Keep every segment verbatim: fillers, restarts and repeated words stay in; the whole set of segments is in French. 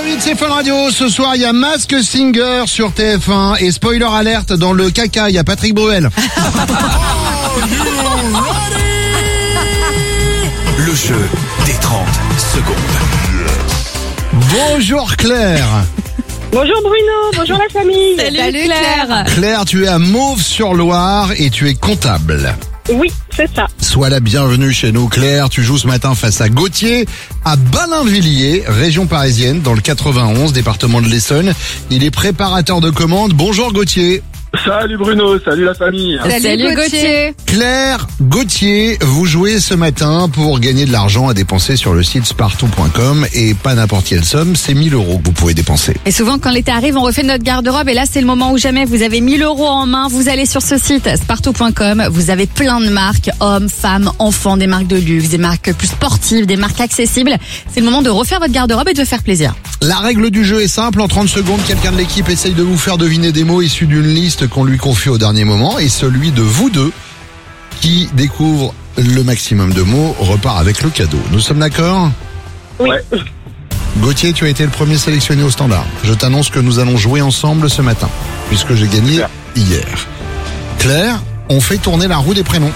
huit, c'est Fun Radio. Ce soir, il y a Mask Singer sur T F un et spoiler alerte, dans le caca, il y a Patrick Bruel. Le jeu des trente secondes. Bonjour Claire. Bonjour Bruno, bonjour la famille. Salut, Salut Claire. Claire, tu es à Mauves-sur-Loire et tu es comptable. Oui, c'est ça. Sois la bienvenue chez nous Claire, tu joues ce matin face à Gauthier à Ballainvilliers, région parisienne, dans le quatre-vingt-onze, département de l'Essonne. Il est préparateur de commandes. Bonjour Gauthier. Salut Bruno, salut la famille. Salut, Salut Gauthier. Claire, Gauthier, vous jouez ce matin pour gagner de l'argent à dépenser sur le site spartou point com et pas n'importe quelle somme, c'est mille euros que vous pouvez dépenser. Et souvent quand l'été arrive, on refait notre garde-robe et là c'est le moment où jamais. Vous avez mille euros en main, vous allez sur ce site spartou point com, vous avez plein de marques, hommes, femmes, enfants, des marques de luxe, des marques plus sportives, des marques accessibles. C'est le moment de refaire votre garde-robe et de faire plaisir. La règle du jeu est simple, en trente secondes, quelqu'un de l'équipe essaye de vous faire deviner des mots issus d'une liste qu'on lui confie au dernier moment et celui de vous deux qui découvre le maximum de mots repart avec le cadeau. Nous sommes d'accord ? Oui. Ouais. Gauthier, tu as été le premier sélectionné au standard. Je t'annonce que nous allons jouer ensemble ce matin, puisque j'ai gagné Super. hier. Claire, on fait tourner la roue des prénoms.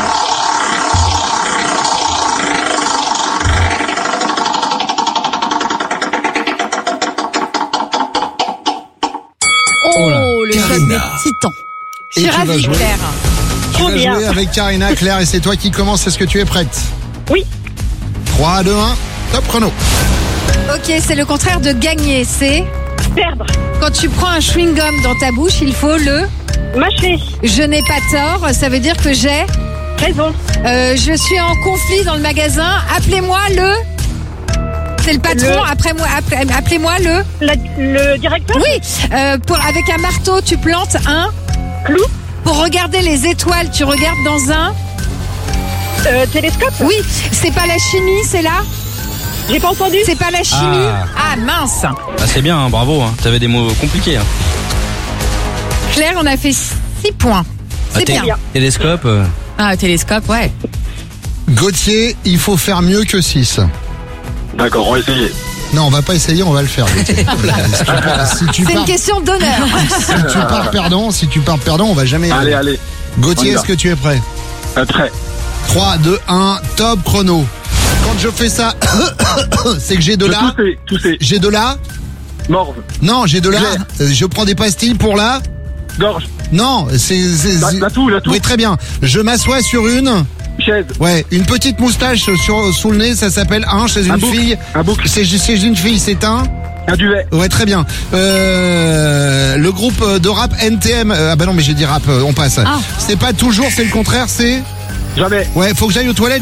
Oh, là. le choc Karina. des titans. Et Je suis tu vas ravie jouer. Claire. Tu Trop vas bien. jouer avec Karina, Claire, et c'est toi qui commence. Est-ce que tu es prête ? Oui. trois, deux, un, top chrono. Ok, c'est le contraire de gagner, c'est Perdre. quand tu prends un chewing-gum dans ta bouche, il faut le Mâcher. je n'ai pas tort, ça veut dire que j'ai Raison. euh, je suis en conflit dans le magasin, appelez-moi le c'est le patron, Le- après moi après- appelez-moi le La- le directeur. oui, euh, pour avec un marteau, tu plantes un Clou. pour regarder les étoiles, tu regardes dans un Euh, télescope. oui, c'est pas la chimie, c'est là J'ai pas entendu. c'est pas la chimie. Ah, mince. Ah, c'est bien, hein, bravo. Hein. T'avais des mots compliqués. Hein. Claire, on a fait six points. C'est Ah, té- bien. Télescope. euh, Ah, télescope, ouais. Gauthier, il faut faire mieux que six. D'accord, on va essayer. Non, on va pas essayer, on va le faire. Gauthier. si tu pars, si tu C'est pars- une question d'honneur. si tu pars perdant, si tu pars perdant, on va jamais y Allez, arriver. allez. Gauthier, on y va. est-ce que tu es prêt ? Un trait. trois, deux, un, top chrono. Quand je fais ça, c'est que j'ai de là. Tousser, tousser. J'ai de là. Morve. Non, j'ai de là. J'ai. Euh, Je prends des pastilles pour là. Gorge. Non, c'est. c'est- La, c'est- la toux, la toux. Oui, très bien. Je m'assois sur une. Chaise. Ouais, une petite moustache sur, sous le nez, ça s'appelle un chez Un une bouc. fille. Un bouc. C'est chez une fille, c'est un. Un duvet. Ouais, très bien. Euh, le groupe de rap N T M. euh, ah bah non, mais j'ai dit rap, euh, on passe. Ah. C'est pas toujours, c'est le contraire, c'est. Jamais. Ouais, faut que j'aille aux toilettes.